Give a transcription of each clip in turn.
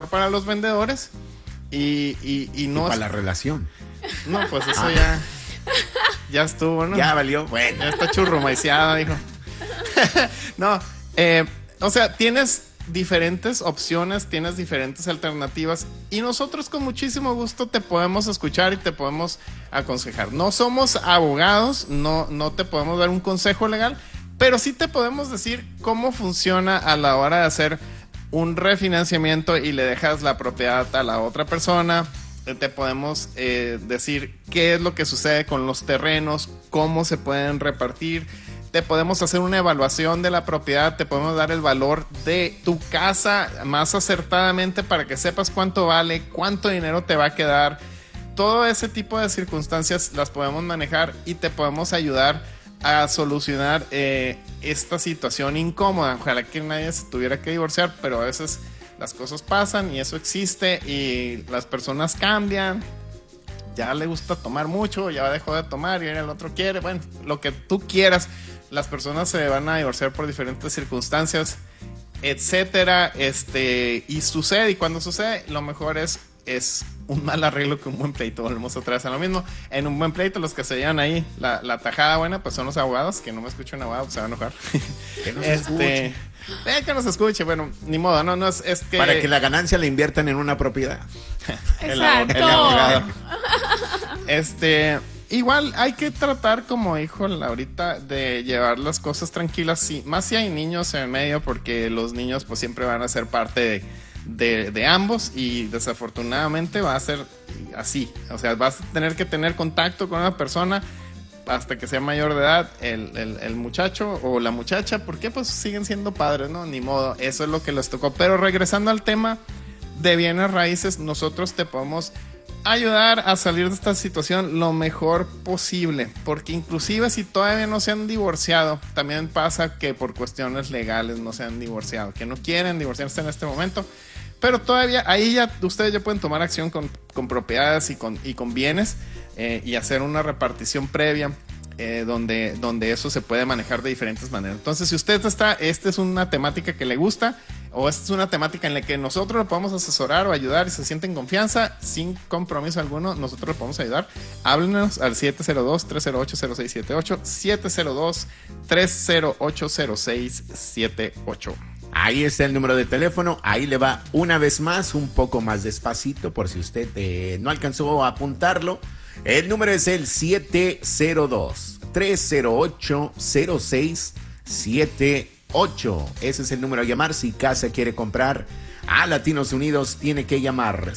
para los vendedores y no... Y para la relación. No, pues eso ya estuvo, ¿no? Ya valió. Bueno. Ya está churrumaiciado, hijo. No, o sea, tienes diferentes opciones, tienes diferentes alternativas y nosotros con muchísimo gusto te podemos escuchar y te podemos aconsejar. No somos abogados, no te podemos dar un consejo legal, pero sí te podemos decir cómo funciona a la hora de hacer un refinanciamiento y le dejas la propiedad a la otra persona. Te podemos decir qué es lo que sucede con los terrenos, cómo se pueden repartir. Te podemos hacer una evaluación de la propiedad, te podemos dar el valor de tu casa más acertadamente para que sepas cuánto vale, cuánto dinero te va a quedar. Todo ese tipo de circunstancias las podemos manejar y te podemos ayudar a solucionar esta situación incómoda. Ojalá que nadie se tuviera que divorciar, pero a veces las cosas pasan y eso existe y las personas cambian. Ya le gusta tomar mucho, ya dejó de tomar y el otro quiere, bueno, lo que tú quieras. Las personas se van a divorciar por diferentes circunstancias, etcétera, y sucede, y cuando sucede, lo mejor es un mal arreglo que un buen pleito. Volvemos otra vez a lo mismo. En un buen pleito, los que se llevan ahí la tajada buena, pues son los abogados. Que no me escuche un abogado, pues se va a enojar. Que no se escuche. Que no se escuche, bueno, ni modo, no es que... Para que la ganancia la inviertan en una propiedad. Exacto. El abogado. Igual hay que tratar, como dijo Laurita, de llevar las cosas tranquilas, sí, más si hay niños en medio, porque los niños pues siempre van a ser parte de ambos y desafortunadamente va a ser así. O sea, vas a tener que tener contacto con una persona hasta que sea mayor de edad, el muchacho o la muchacha, porque pues siguen siendo padres, ¿no? Ni modo, eso es lo que les tocó. Pero regresando al tema de bienes raíces, nosotros te podemos ayudar a salir de esta situación lo mejor posible, porque inclusive si todavía no se han divorciado, también pasa que por cuestiones legales no se han divorciado, que no quieren divorciarse en este momento, pero todavía ahí ya ustedes ya pueden tomar acción con propiedades y con bienes y hacer una repartición previa donde eso se puede manejar de diferentes maneras. Entonces, si usted esta es una temática que le gusta, o esta es una temática en la que nosotros le podemos asesorar o ayudar y se siente en confianza, sin compromiso alguno, nosotros le podemos ayudar. Háblenos al 702-308-0678, 702-308-0678. Ahí está el número de teléfono, ahí le va una vez más, un poco más despacito, por si usted no alcanzó a apuntarlo. El número es el 702-308-0678. Ese es el número a llamar si casa quiere comprar a Latinos Unidos. Tiene que llamar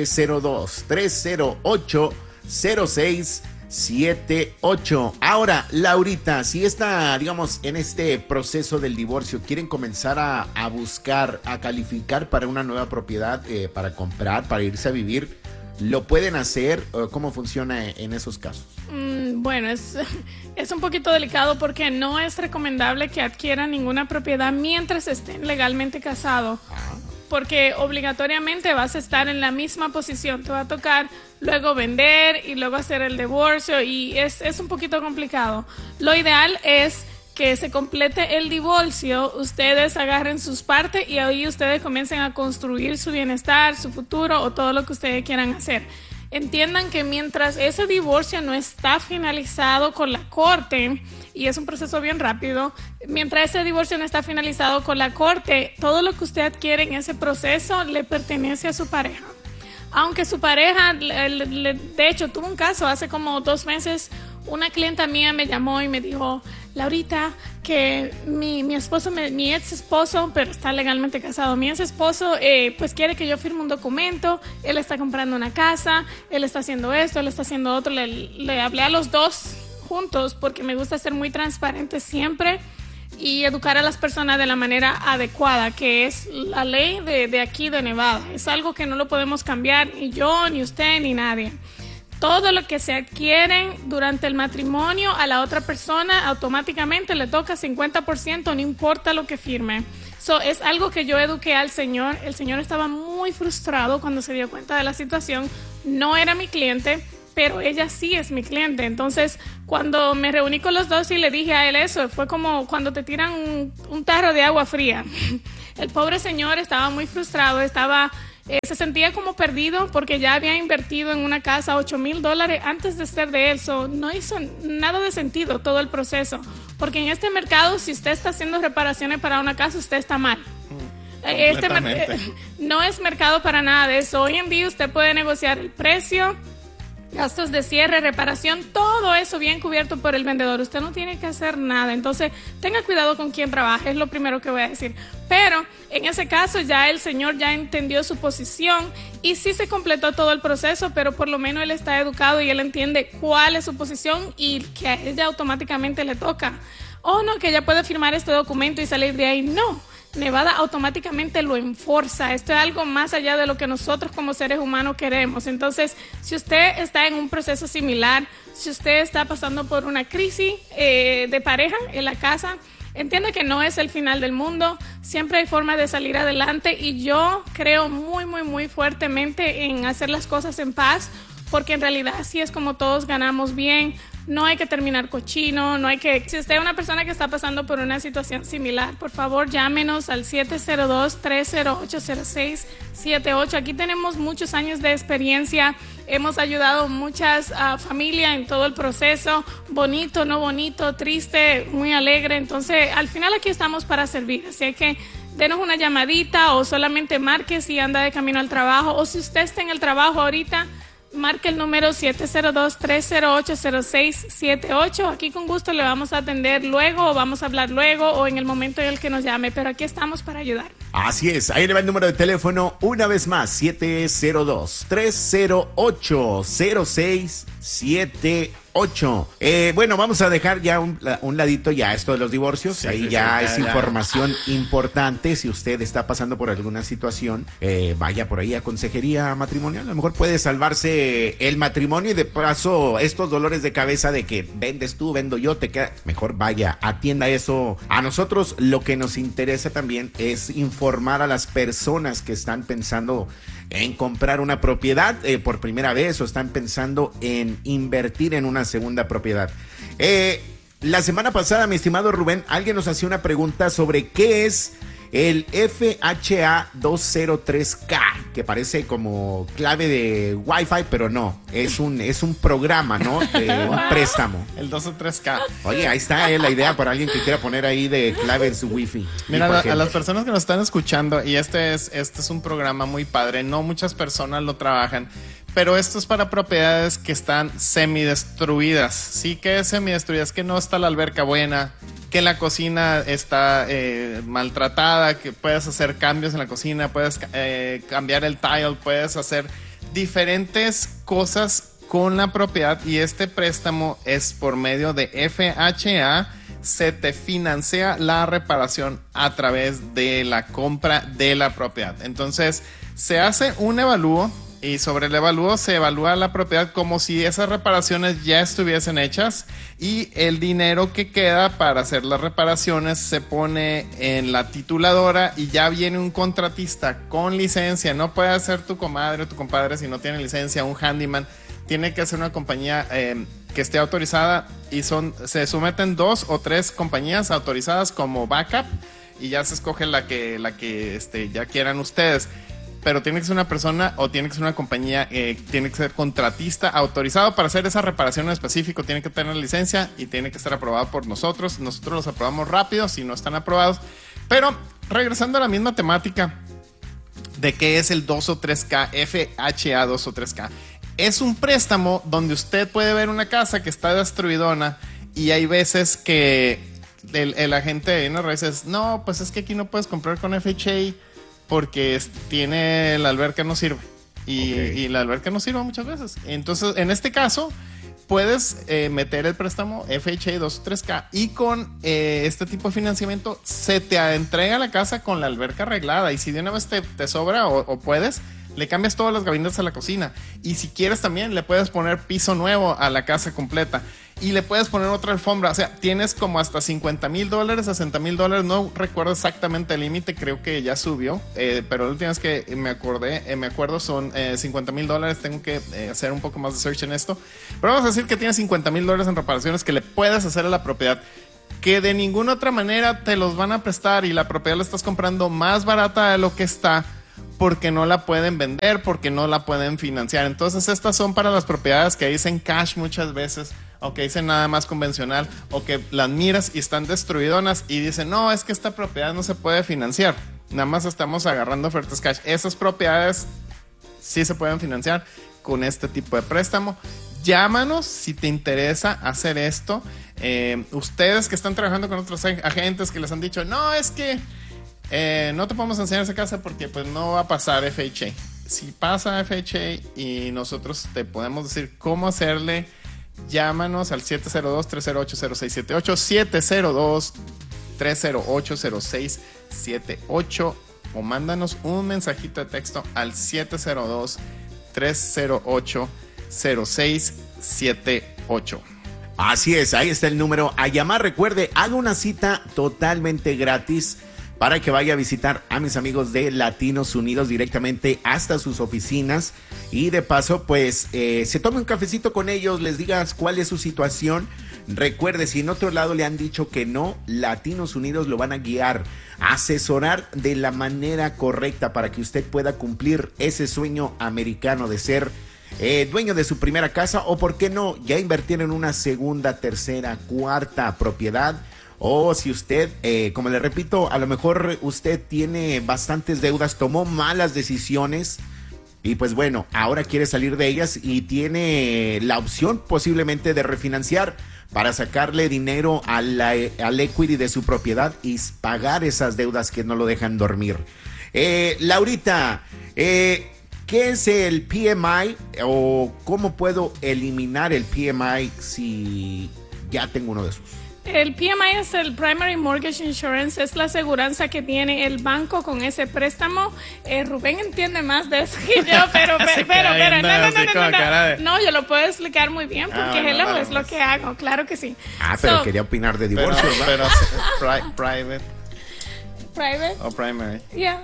702-308-0678. Ahora, Laurita, si está, digamos, en este proceso del divorcio, quieren comenzar a buscar, a calificar para una nueva propiedad, para comprar, para irse a vivir, ¿lo pueden hacer? ¿Cómo funciona en esos casos? Bueno, es un poquito delicado porque no es recomendable que adquieran ninguna propiedad mientras estén legalmente casados. Porque obligatoriamente vas a estar en la misma posición. Te va a tocar luego vender y luego hacer el divorcio y es un poquito complicado. Lo ideal es que se complete el divorcio, ustedes agarren sus partes y ahí ustedes comiencen a construir su bienestar, su futuro o todo lo que ustedes quieran hacer. Entiendan que mientras ese divorcio no está finalizado con la corte, y es un proceso bien rápido, mientras ese divorcio no está finalizado con la corte, todo lo que usted adquiere en ese proceso le pertenece a su pareja. Aunque su pareja, de hecho, tuvo un caso hace como 2 meses, una clienta mía me llamó y me dijo: Laurita, que mi esposo, mi ex esposo, pero está legalmente casado, mi ex esposo pues quiere que yo firme un documento, él está comprando una casa, él está haciendo esto, él está haciendo otro. Le hablé a los dos juntos porque me gusta ser muy transparente siempre y educar a las personas de la manera adecuada, que es la ley de aquí de Nevada. Es algo que no lo podemos cambiar, ni yo, ni usted, ni nadie. Todo lo que se adquiere durante el matrimonio a la otra persona automáticamente le toca 50%, no importa lo que firme. Es algo que yo eduqué al señor. El señor estaba muy frustrado cuando se dio cuenta de la situación. No era mi cliente, pero ella sí es mi cliente. Entonces, cuando me reuní con los dos y le dije a él eso, fue como cuando te tiran un tarro de agua fría. El pobre señor estaba muy frustrado, estaba se sentía como perdido porque ya había invertido en una casa $8,000 antes de ser de él. No hizo nada de sentido todo el proceso. Porque en este mercado, si usted está haciendo reparaciones para una casa, usted está mal. No es mercado para nada de eso. Hoy en día usted puede negociar el precio, gastos de cierre, reparación, todo eso bien cubierto por el vendedor. Usted no tiene que hacer nada. Entonces, tenga cuidado con quién trabaja, es lo primero que voy a decir. Pero en ese caso ya el señor ya entendió su posición y sí se completó todo el proceso, pero por lo menos él está educado y él entiende cuál es su posición y que a ella automáticamente le toca. O no, que ella puede firmar este documento y salir de ahí. No. Nevada automáticamente lo enforza. Esto es algo más allá de lo que nosotros como seres humanos queremos. Entonces, si usted está en un proceso similar, si usted está pasando por una crisis de pareja en la casa, entienda que no es el final del mundo. Siempre hay formas de salir adelante y yo creo muy, muy, muy fuertemente en hacer las cosas en paz, porque en realidad así es como todos ganamos bien. No hay que terminar cochino, no hay que... Si usted es una persona que está pasando por una situación similar, por favor llámenos al 702-308-0678. Aquí tenemos muchos años de experiencia, hemos ayudado muchas familias en todo el proceso, bonito, no bonito, triste, muy alegre. Entonces, al final aquí estamos para servir, así que denos una llamadita o solamente marque si anda de camino al trabajo, o si usted está en el trabajo ahorita, marque el número 702-308-0678. Aquí con gusto le vamos a atender luego o vamos a hablar luego o en el momento en el que nos llame, pero aquí estamos para ayudar. Así es, ahí le va el número de teléfono una vez más, 702-308-0678. Bueno, vamos a dejar ya un ladito ya esto de los divorcios. Sí, ahí ya es información importante. Si usted está pasando por alguna situación, vaya por ahí a consejería matrimonial. A lo mejor puede salvarse el matrimonio y de paso estos dolores de cabeza de que vendes tú, vendo yo, te queda. Mejor vaya, atienda eso. A nosotros lo que nos interesa también es informar a las personas que están pensando en comprar una propiedad por primera vez o están pensando en invertir en una segunda propiedad. La semana pasada, mi estimado Rubén, alguien nos hacía una pregunta sobre qué es el FHA 203K, que parece como clave de Wi-Fi, pero no, es un programa, ¿no? Un préstamo. El 203K. Oye, ahí está la idea para alguien que quiera poner ahí de clave en su Wi-Fi. Mira, a las personas que nos están escuchando, y este es un programa muy padre, no muchas personas lo trabajan, pero esto es para propiedades que están semidestruidas. ¿Sí? ¿Qué es semidestruidas? Que no está la alberca buena, que la cocina está maltratada, que puedes hacer cambios en la cocina, puedes cambiar el tile, puedes hacer diferentes cosas con la propiedad, y este préstamo es por medio de FHA. Se te financia la reparación a través de la compra de la propiedad. Entonces se hace un evalúo y sobre el evalúo se evalúa la propiedad como si esas reparaciones ya estuviesen hechas, y el dinero que queda para hacer las reparaciones se pone en la tituladora y ya viene un contratista con licencia. No puede ser tu comadre o tu compadre si no tiene licencia, un handyman. Tiene que ser una compañía que esté autorizada, y se someten 2 o 3 compañías autorizadas como backup, y ya se escoge la que ya quieran ustedes. Pero tiene que ser una persona o tiene que ser una compañía, tiene que ser contratista autorizado para hacer esa reparación en específico, tiene que tener licencia y tiene que estar aprobado por nosotros. Nosotros los aprobamos rápido si no están aprobados. Pero regresando a la misma temática de qué es el 203K, FHA 203K. Es un préstamo donde usted puede ver una casa que está destruidona, y hay veces que el agente de bienes raíces, no, pues es que aquí no puedes comprar con FHA porque tiene la alberca no sirve, y la alberca no sirve muchas veces. Entonces, en este caso, puedes meter el préstamo FHA 203K y con este tipo de financiamiento se te entrega la casa con la alberca arreglada, y si de una vez te sobra o puedes, le cambias todas las gabinetas a la cocina, y si quieres también le puedes poner piso nuevo a la casa completa y le puedes poner otra alfombra. O sea, tienes como hasta $50,000, $60,000, no recuerdo exactamente el límite, creo que ya subió, pero la última vez que me acuerdo son $50,000. Tengo que hacer un poco más de search en esto, pero vamos a decir que tienes $50,000 en reparaciones que le puedes hacer a la propiedad, que de ninguna otra manera te los van a prestar, y la propiedad la estás comprando más barata de lo que está, porque no la pueden vender, porque no la pueden financiar. Entonces estas son para las propiedades que dicen cash muchas veces, o que dicen nada más convencional, o que las miras y están destruidonas y dicen, no, es que esta propiedad no se puede financiar, nada más estamos agarrando ofertas cash. Esas propiedades sí se pueden financiar con este tipo de préstamo. Llámanos si te interesa hacer esto. Ustedes que están trabajando con otros agentes que les han dicho, no, es que no te podemos enseñar esa casa porque pues no va a pasar FHA. Si pasa FHA y nosotros te podemos decir cómo hacerle, llámanos al 702-308-0678, 702-308-0678 o mándanos un mensajito de texto al 702-308-0678. Así es, ahí está el número a llamar. Recuerde, haga una cita totalmente gratis para que vaya a visitar a mis amigos de Latinos Unidos directamente hasta sus oficinas y de paso pues se tome un cafecito con ellos, les digas cuál es su situación. Recuerde, si en otro lado le han dicho que no, Latinos Unidos lo van a guiar, asesorar de la manera correcta para que usted pueda cumplir ese sueño americano de ser dueño de su primera casa, o por qué no, ya invertir en una segunda, tercera, cuarta propiedad. O si usted, como le repito, a lo mejor usted tiene bastantes deudas, tomó malas decisiones y pues bueno, ahora quiere salir de ellas y tiene la opción posiblemente de refinanciar para sacarle dinero al equity de su propiedad y pagar esas deudas que no lo dejan dormir. Laurita, ¿qué es el PMI o cómo puedo eliminar el PMI si ya tengo uno de esos? El PMI es el Primary Mortgage Insurance, es la aseguranza que tiene el banco con ese préstamo. Rubén entiende más de eso que yo, pero no, yo lo puedo explicar muy bien porque es lo que hago, claro que sí. Pero quería opinar de divorcio, pero private o primary. Yeah.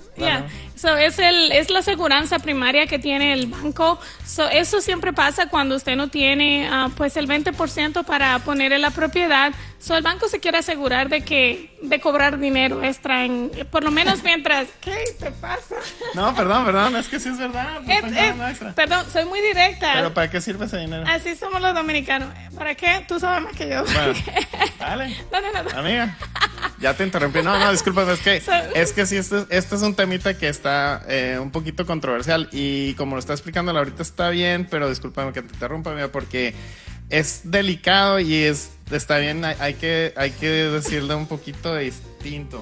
So es la aseguranza primaria que tiene el banco. So eso siempre pasa cuando usted no tiene pues el 20% para poner en la propiedad. So el banco se quiere asegurar de cobrar dinero extra por lo menos mientras. ¿Qué te pasa? No, perdón, es que sí es verdad. Perdón, soy muy directa. Pero ¿para qué sirve ese dinero? Así somos los dominicanos. ¿Para qué? Tú sabes más que yo. Bueno, dale. No. Amiga, ya te interrumpí. No, disculpa, es que sí, este es un temita que está un poquito controversial y como lo está explicando ahorita está bien, pero discúlpame que te interrumpa, amiga, porque es delicado y está bien, hay que decirle un poquito distinto.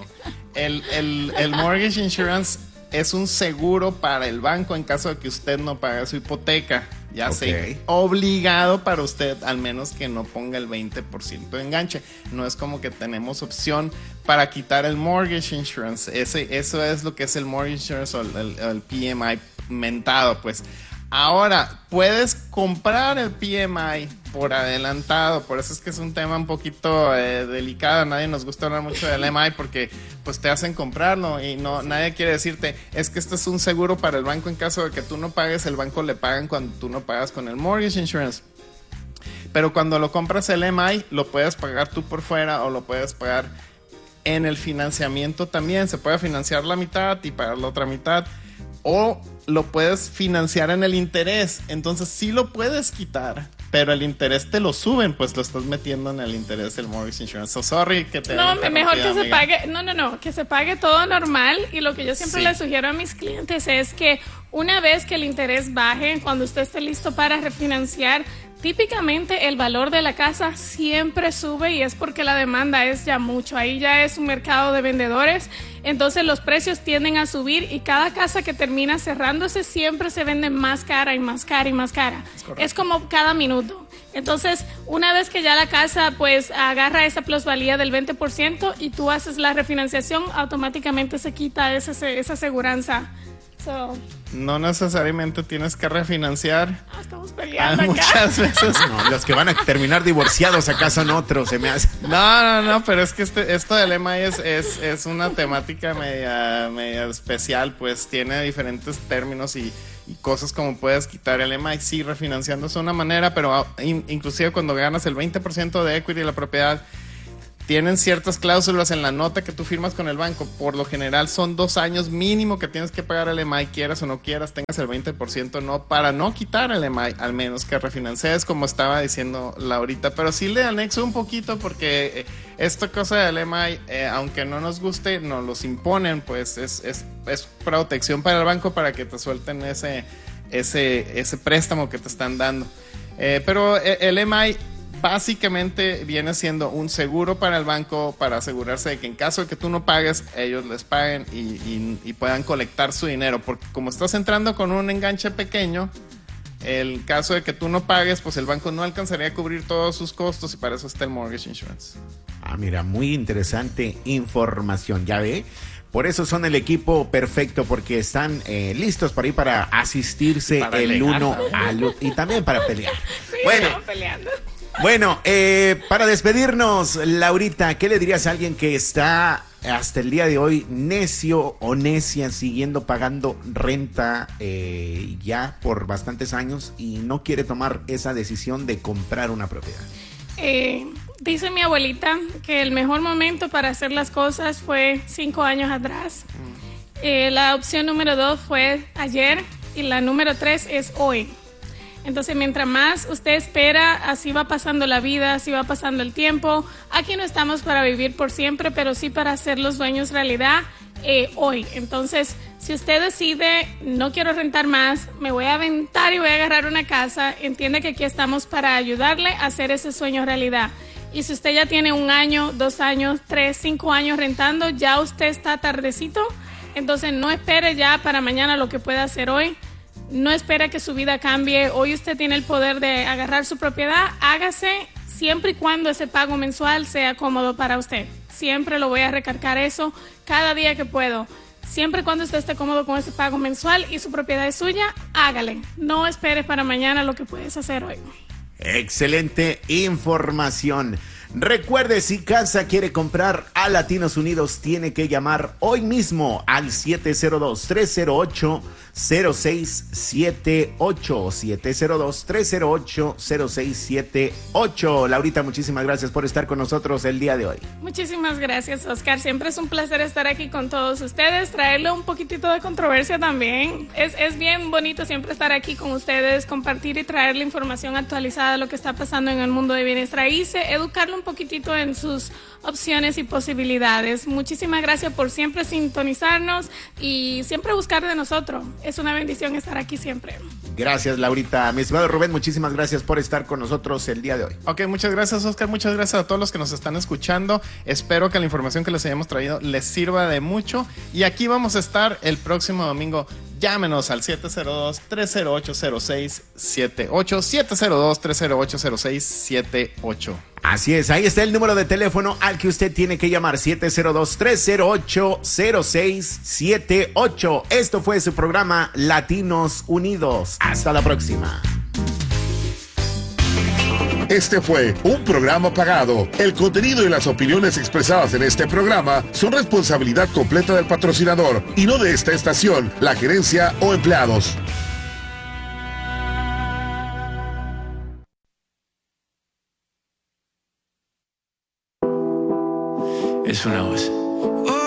El mortgage insurance es un seguro para el banco en caso de que usted no pague su hipoteca. Ya sé, obligado para usted, al menos que no ponga el 20% de enganche. No es como que tenemos opción para quitar el mortgage insurance. Eso es lo que es el mortgage insurance o el PMI mentado, pues. Ahora, puedes comprar el PMI por adelantado, por eso es que es un tema un poquito delicado. A nadie nos gusta hablar mucho del MI porque pues te hacen comprarlo y nadie quiere decirte, es que este es un seguro para el banco en caso de que tú no pagues, el banco le pagan cuando tú no pagas con el mortgage insurance. Pero cuando lo compras el MI, lo puedes pagar tú por fuera o lo puedes pagar en el financiamiento también. Se puede financiar la mitad y pagar la otra mitad. O lo puedes financiar en el interés. Entonces sí lo puedes quitar, pero el interés te lo suben, pues lo estás metiendo en el interés del mortgage insurance. So sorry que te... No, mejor que se pague... No, que se pague todo normal. Y lo que yo siempre le sugiero a mis clientes es que una vez que el interés baje, cuando usted esté listo para refinanciar, típicamente el valor de la casa siempre sube y es porque la demanda es ya mucho. Ahí ya es un mercado de vendedores. Entonces los precios tienden a subir y cada casa que termina cerrándose siempre se vende más cara y más cara y más cara. Es como cada minuto. Entonces, una vez que ya la casa pues agarra esa plusvalía del 20% y tú haces la refinanciación, automáticamente se quita esa aseguranza. No necesariamente tienes que refinanciar. Estamos peleando acá. Muchas veces no, los que van a terminar divorciados acá son otros, se me hace. No, pero es que esto del MI es una temática media especial, pues tiene diferentes términos y cosas como puedes quitar el MI, sí, refinanciando es una manera, pero inclusive cuando ganas el 20% de equity de la propiedad, tienen ciertas cláusulas en la nota que tú firmas con el banco. Por lo general son 2 años mínimo que tienes que pagar el EMI, quieras o no quieras, tengas el 20% no, para no quitar el EMI, al menos que refinancies, como estaba diciendo Laurita. Pero sí le anexo un poquito porque esta cosa del EMI, aunque no nos guste, nos los imponen, pues es protección para el banco para que te suelten ese préstamo que te están dando. Pero el EMI básicamente viene siendo un seguro para el banco para asegurarse de que en caso de que tú no pagues, ellos les paguen y puedan colectar su dinero. Porque como estás entrando con un enganche pequeño, el caso de que tú no pagues, pues el banco no alcanzaría a cubrir todos sus costos y para eso está el mortgage insurance. Ah, mira, muy interesante información, ¿ya ve? Por eso son el equipo perfecto, porque están listos para ir para asistirse para el uno al otro y también para pelear. Sí, bueno, peleando. Bueno, para despedirnos, Laurita, ¿qué le dirías a alguien que está hasta el día de hoy necio o necia siguiendo pagando renta ya por bastantes años y no quiere tomar esa decisión de comprar una propiedad? Dice mi abuelita que el mejor momento para hacer las cosas fue 5 años atrás. La opción número 2 fue ayer y la número 3 es hoy. Entonces, mientras más usted espera, así va pasando la vida, así va pasando el tiempo. Aquí no estamos para vivir por siempre, pero sí para hacer los sueños realidad hoy. Entonces, si usted decide, no quiero rentar más, me voy a aventar y voy a agarrar una casa, entiende que aquí estamos para ayudarle a hacer ese sueño realidad. Y si usted ya tiene 1 año, 2 años, 3, 5 años rentando, ya usted está tardecito. Entonces, no espere ya para mañana lo que pueda hacer hoy. No espera que su vida cambie. Hoy usted tiene el poder de agarrar su propiedad. Hágase siempre y cuando ese pago mensual sea cómodo para usted. Siempre lo voy a recargar eso cada día que puedo. Siempre y cuando usted esté cómodo con ese pago mensual y su propiedad es suya, hágale. No espere para mañana lo que puedes hacer hoy. Excelente información. Recuerde, si casa quiere comprar a Latinos Unidos, tiene que llamar hoy mismo al 702-308-0678. 702-308-0678. Laurita, muchísimas gracias por estar con nosotros el día de hoy. Muchísimas gracias, Oscar. Siempre es un placer estar aquí con todos ustedes, traerle un poquitito de controversia también. Es bien bonito siempre estar aquí con ustedes, compartir y traer la información actualizada de lo que está pasando en el mundo de bienes raíces, educarlo un poquitito en sus opciones y posibilidades. Muchísimas gracias por siempre sintonizarnos y siempre buscar de nosotros. Es una bendición estar aquí siempre. Gracias, Laurita. Mi estimado Rubén, muchísimas gracias por estar con nosotros el día de hoy. Ok, muchas gracias, Oscar. Muchas gracias a todos los que nos están escuchando. Espero que la información que les hayamos traído les sirva de mucho. Y aquí vamos a estar el próximo domingo. Llámenos al 702-308-0678. 702-308-0678. Así es, ahí está el número de teléfono al que usted tiene que llamar, 702-308-0678. Esto fue su programa Latinos Unidos. Hasta la próxima. Este fue un programa pagado. El contenido y las opiniones expresadas en este programa son responsabilidad completa del patrocinador y no de esta estación, la gerencia o empleados. Es una voz.